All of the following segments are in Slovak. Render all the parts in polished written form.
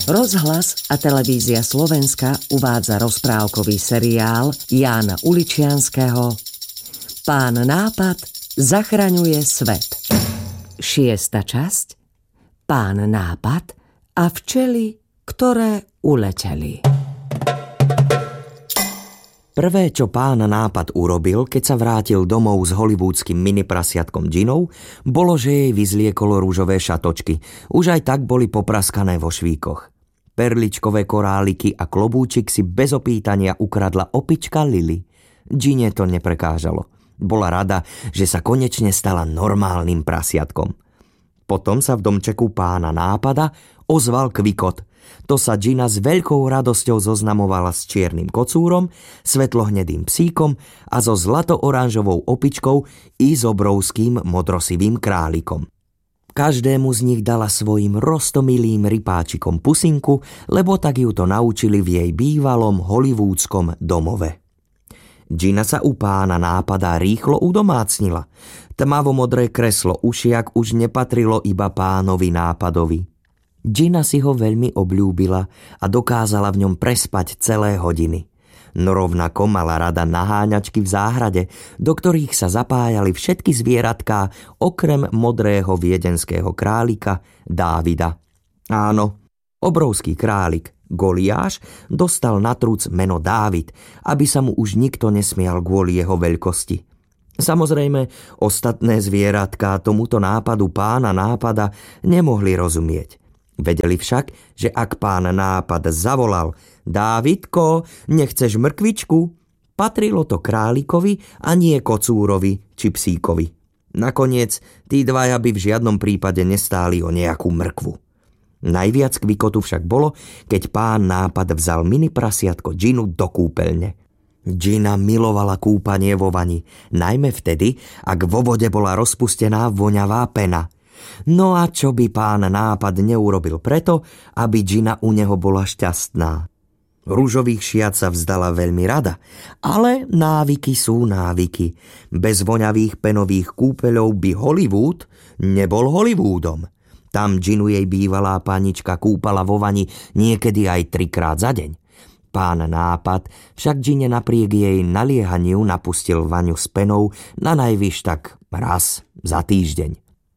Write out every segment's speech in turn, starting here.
Rozhlas a televízia Slovenska uvádza rozprávkový seriál Jána Uličianskeho Pán nápad zachraňuje svet. 6. časť Pán nápad a včely, ktoré uleteli. Prvé, čo pán nápad urobil, keď sa vrátil domov s hollywoodským miniprasiatkom Ginou, bolo, že jej vyzliekol rúžové šatočky. Už aj tak boli popraskané vo švíkoch. Perličkové koráliky a klobúčik si bez opýtania ukradla opička Lily. Gine to neprekážalo. Bola rada, že sa konečne stala normálnym prasiatkom. Potom sa v domčeku pána nápada ozval Kvikot. To sa Gina s veľkou radosťou zoznamovala s čiernym kocúrom, svetlohnedým psíkom a so zlato-oranžovou opičkou i s obrovským modrosivým králikom. Každému z nich dala svojim roztomilým rypáčikom pusinku, lebo tak ju to naučili v jej bývalom hollywoodskom domove. Gina sa u pána nápada rýchlo udomácnila. Tmavomodré kreslo ušiak už nepatrilo iba pánovi nápadovi. Gina si ho veľmi obľúbila a dokázala v ňom prespať celé hodiny. No rovnako mala rada naháňačky v záhrade, do ktorých sa zapájali všetky zvieratká okrem modrého viedenského králika Dávida. Áno, obrovský králik Goliáš dostal na truc meno Dávid, aby sa mu už nikto nesmial kvôli jeho veľkosti. Samozrejme, ostatné zvieratká tomuto nápadu pána nápada nemohli rozumieť. Vedeli však, že ak pán nápad zavolal Dávidko, nechceš mrkvičku? Patrilo to králikovi a nie kocúrovi či psíkovi. Nakoniec, tí dvaja by v žiadnom prípade nestáli o nejakú mrkvu. Najviac Kvikotu však bolo, keď pán nápad vzal mini prasiatko Ginu do kúpeľne. Gina milovala kúpanie vo vani, najmä vtedy, ak vo vode bola rozpustená voňavá pena. No a čo by pán nápad neurobil preto, aby Gina u neho bola šťastná? Ružových šiat sa vzdala veľmi rada, ale návyky sú návyky. Bez voňavých penových kúpeľov by Hollywood nebol Hollywoodom. Tam Ginu jej bývalá panička kúpala vo vani niekedy aj 3-krát za deň. Pán nápad však Gine napriek jej naliehaniu napustil vaňu s penou na najvyš tak raz za týždeň.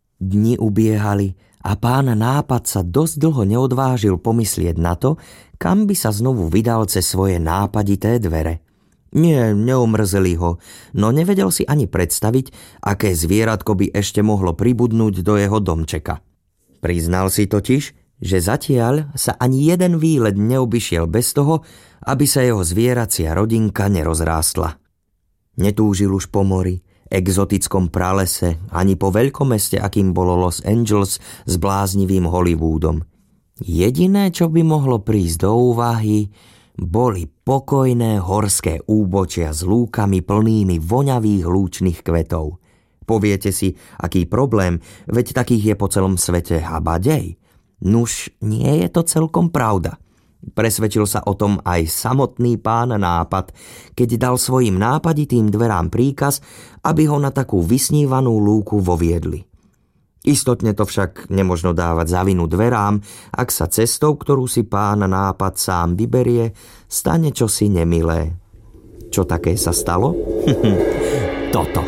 Dni ubiehali a pán nápad sa dosť dlho neodvážil pomyslieť na to, kam by sa znovu vydal cez svoje nápadité dvere. Nie, neomrzeli ho, no nevedel si ani predstaviť, aké zvieratko by ešte mohlo pribudnúť do jeho domčeka. Priznal si totiž, že zatiaľ sa ani jeden výlet neobyšiel bez toho, aby sa jeho zvieracia rodinka nerozrástla. Netúžil už po mori, exotickom pralese, ani po veľkomeste, akým bolo Los Angeles s bláznivým Hollywoodom. Jediné, čo by mohlo prísť do úvahy, boli pokojné horské úbočia s lúkami plnými voňavých lúčnych kvetov. Poviete si, aký problém, veď takých je po celom svete habadej. Nuž, nie je to celkom pravda. Presvedčil sa o tom aj samotný pán nápad, keď dal svojim nápaditým dverám príkaz, aby ho na takú vysnívanú lúku voviedli. Istotne to však nemožno dávať za vinu dverám, ak sa cestou, ktorú si pán nápad sám vyberie, stane čosi nemilé. Čo také sa stalo? Toto.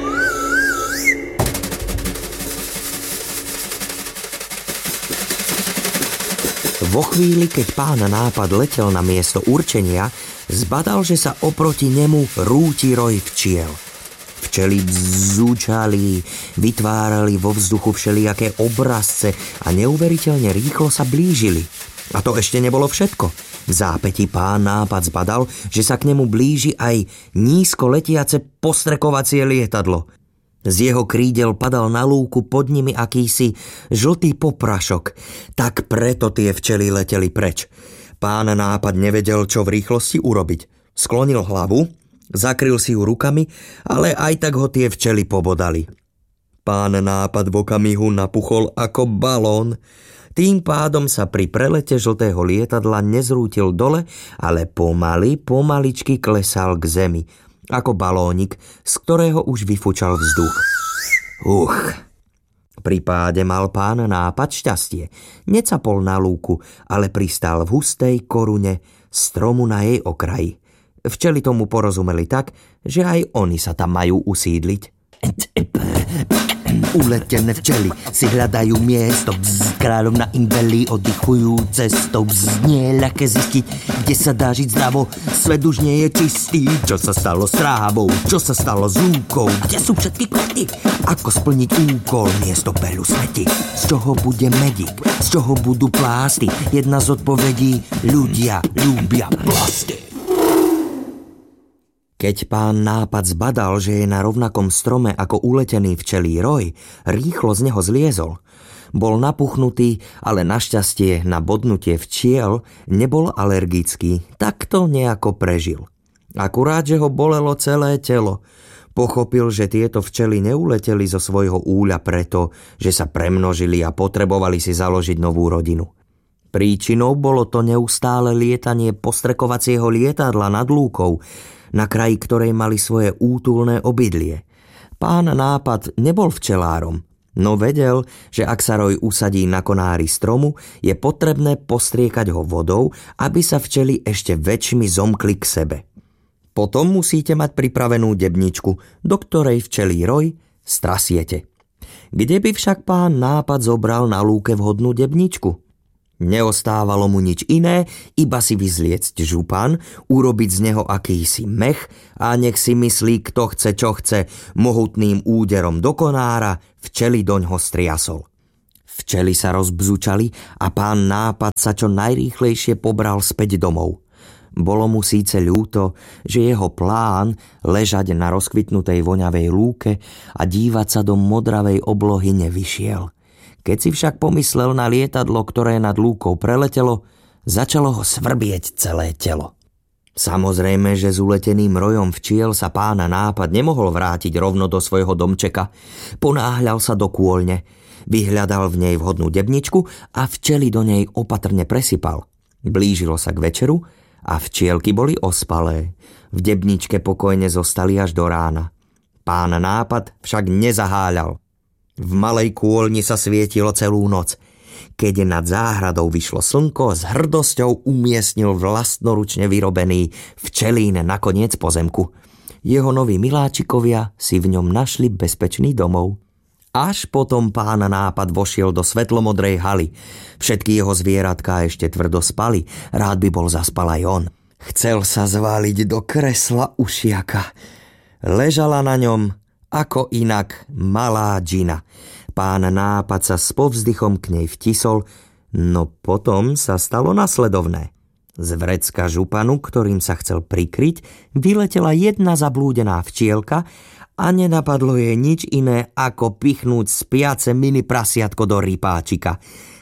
Vo chvíli, keď pán nápad letel na miesto určenia, zbadal, že sa oproti nemu rúti roj včiel. Včely bzúčali, vytvárali vo vzduchu všelijaké obrazce a neuveriteľne rýchlo sa blížili. A to ešte nebolo všetko. V zápäti pán nápad zbadal, že sa k nemu blíži aj nízko letiace postrekovacie lietadlo. Z jeho krídel padal na lúku pod nimi akýsi žltý poprašok, tak preto tie včely leteli preč. Pán nápad nevedel, čo v rýchlosti urobiť. Sklonil hlavu, zakryl si ju rukami, ale aj tak ho tie včely pobodali. Pán nápad v okamihu napuchol ako balón. Tým pádom sa pri prelete žltého lietadla nezrútil dole, ale pomaličky klesal k zemi, ako balónik, z ktorého už vyfúčal vzduch. Pri páde mal pán Nápad šťastie. Necapol na lúku, ale pristál v hustej korune stromu na jej okraji. Včely tomu porozumeli tak, že aj oni sa tam majú usídliť. Uletené včely si hľadajú miesto, kráľovna im velí, oddychujú cestou. Nie je ľahké zistiť, kde sa dá žiť zdravo, svet už nie je čistý. Čo sa stalo s trávou, čo sa stalo s lúkou, kde sú všetky kvety, ako splniť úkol, miesto peľu smeti. Z čoho bude medík, z čoho budú plásty, jedna z odpovedí: ľudia ľúbia plasty. Keď pán Nápad zbadal, že je na rovnakom strome ako uletený včelí roj, rýchlo z neho zliezol. Bol napuchnutý, ale našťastie na bodnutie včiel nebol alergický, tak to nejako prežil. Akurát, že ho bolelo celé telo. Pochopil, že tieto včely neuleteli zo svojho úľa preto, že sa premnožili a potrebovali si založiť novú rodinu. Príčinou bolo to neustále lietanie postrekovacieho lietadla nad lúkou, na kraji ktorej mali svoje útulné obydlie. Pán Nápad nebol včelárom, no vedel, že ak sa roj usadí na konári stromu, je potrebné postriekať ho vodou, aby sa včely ešte väčšmi zomkli k sebe. Potom musíte mať pripravenú debničku, do ktorej včelí roj strasiete. Kde by však pán Nápad zobral na lúke vhodnú debničku? Neostávalo mu nič iné, iba si vyzliecť župan, urobiť z neho akýsi mech a nech si myslí, kto chce, čo chce, mohutným úderom do konára včely doňho striasol. Včely sa rozbzučali a pán Nápad sa čo najrýchlejšie pobral späť domov. Bolo mu síce ľúto, že jeho plán ležať na rozkvitnutej voňavej lúke a dívať sa do modravej oblohy nevyšiel. Keď si však pomyslel na lietadlo, ktoré nad lúkou preletelo, začalo ho svrbieť celé telo. Samozrejme, že s uleteným rojom včiel sa pána Nápad nemohol vrátiť rovno do svojho domčeka. Ponáhľal sa do kôľne, vyhľadal v nej vhodnú debničku a včely do nej opatrne presypal. Blížilo sa k večeru a včielky boli ospalé. V debničke pokojne zostali až do rána. Pán Nápad však nezaháľal. V malej kôlni sa svietilo celú noc. Keď nad záhradou vyšlo slnko, s hrdosťou umiestnil vlastnoručne vyrobený včelín na koniec pozemku. Jeho noví miláčikovia si v ňom našli bezpečný domov. Až potom pán Nápad vošiel do svetlomodrej haly. Všetky jeho zvieratká ešte tvrdo spali, rád by bol zaspal aj on. Chcel sa zváliť do kresla ušiaka. Ležala na ňom ako inak malá džina. Pán Nápad sa s povzdychom k nej vtisol, no potom sa stalo nasledovné. Z vrecka županu, ktorým sa chcel prikryť, vyletela jedna zablúdená včielka a nenapadlo jej nič iné, ako pichnúť spiace mini prasiatko do rypáčika.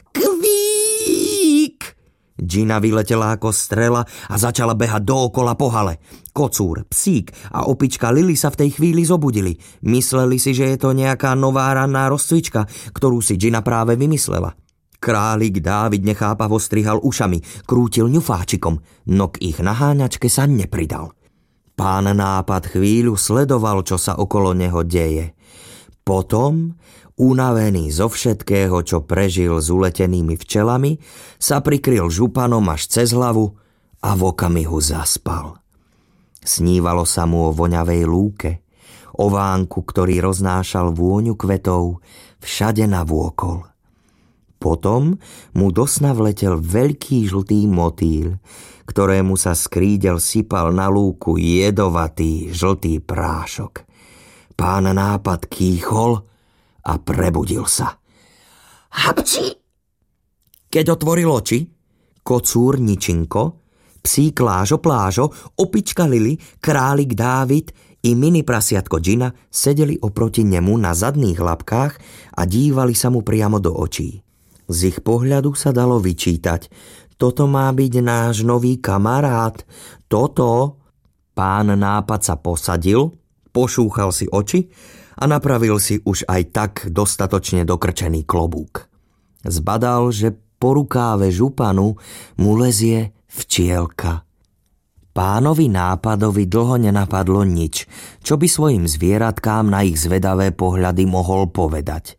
Kvík! Džina vyletela ako strela a začala behať dookola po hale. Kocúr, psík a opička Lili sa v tej chvíli zobudili. Mysleli si, že je to nejaká nová ranná rozcvička, ktorú si Džina práve vymyslela. Králik Dávid nechápavo strihal ušami, krútil ňufáčikom, no k ich naháňačke sa nepridal. Pán Nápad chvíľu sledoval, čo sa okolo neho deje. Potom, unavený zo všetkého, čo prežil s uletenými včelami, sa prikryl županom až cez hlavu a v okamihu zaspal. Snívalo sa mu o voňavej lúke, o vánku, ktorý roznášal vôňu kvetov všade navôkol. Potom mu do sna vletel veľký žltý motýl, ktorému sa z krídel sypal na lúku jedovatý žltý prášok. Pán Nápad kýchol a prebudil sa. Hapči! Keď otvoril oči, kocúr Ničinko, psík Lážo Plážo, opička Lili, králik Dávid i mini prasiatko Džina sedeli oproti nemu na zadných labkách a dívali sa mu priamo do očí. Z ich pohľadu sa dalo vyčítať: toto má byť náš nový kamarát, toto. Pán Nápad sa posadil, pošúchal si oči a napravil si už aj tak dostatočne dokrčený klobúk. Zbadal, že po rukáve županu mu lezie včielka. Pánovi Nápadovi dlho nenapadlo nič, čo by svojim zvieratkám na ich zvedavé pohľady mohol povedať.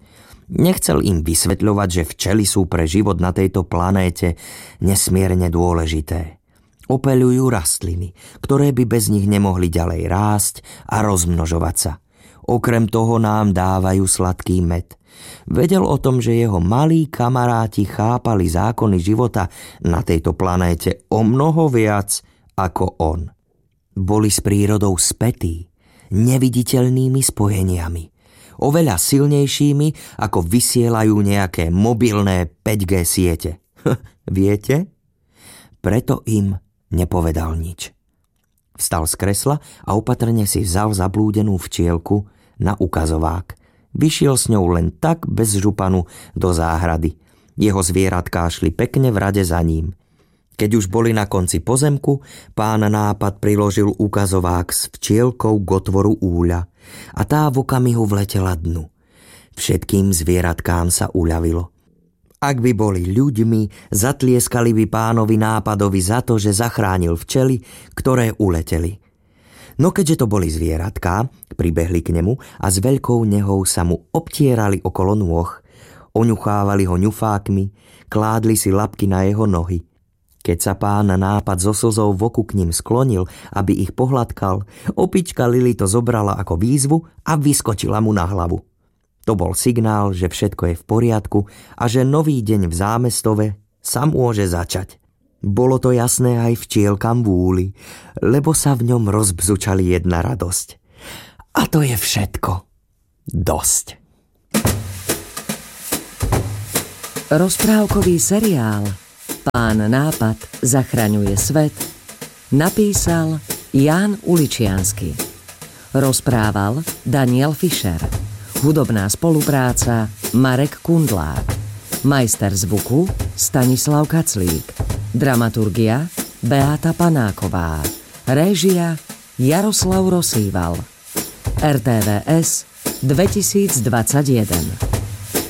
Nechcel im vysvetľovať, že včely sú pre život na tejto planéte nesmierne dôležité. Opeľujú rastliny, ktoré by bez nich nemohli ďalej rásť a rozmnožovať sa. Okrem toho nám dávajú sladký med. Vedel o tom, že jeho malí kamaráti chápali zákony života na tejto planéte o mnoho viac ako on. Boli s prírodou spätí, neviditeľnými spojeniami. Oveľa silnejšími, ako vysielajú nejaké mobilné 5G siete. Viete? Preto im nepovedal nič. Vstal z kresla a opatrne si vzal zablúdenú včielku na ukazovák. Vyšiel s ňou len tak bez županu do záhrady. Jeho zvieratká šli pekne v rade za ním. Keď už boli na konci pozemku, pán Nápad priložil ukazovák s včielkou k otvoru úľa a tá v okamihu vletela dnu. Všetkým zvieratkám sa uľavilo. Ak by boli ľuďmi, zatlieskali by pánovi Nápadovi za to, že zachránil včely, ktoré uleteli. No keďže to boli zvieratká, pribehli k nemu a s veľkou nehou sa mu obtierali okolo nôh, oňuchávali ho ňufákmi, kládli si labky na jeho nohy. Keď sa pán Nápad so slzou v oku k ním sklonil, aby ich pohľadkal, opička Lili to zobrala ako výzvu a vyskočila mu na hlavu. To bol signál, že všetko je v poriadku a že nový deň v zámestove sa môže začať. Bolo to jasné aj včielkam v úli, lebo sa v ňom rozbzučali jedna radosť. A to je všetko. Dosť. Rozprávkový seriál Pán Nápad zachraňuje svet napísal Ján Uličiansky. Rozprával Daniel Fischer. Hudobná spolupráca Marek Kundlák. Majster zvuku Stanislav Kaclík. Dramaturgia Beáta Panáková. Réžia Jaroslav Rosýval. RTVS 2021.